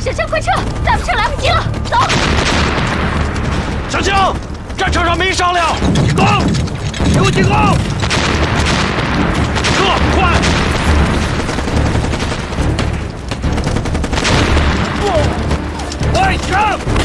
小强，快撤！咱们撤来不及了，走！ 小强，战场上没商量，进攻！给我进攻！撤，快！哎，上！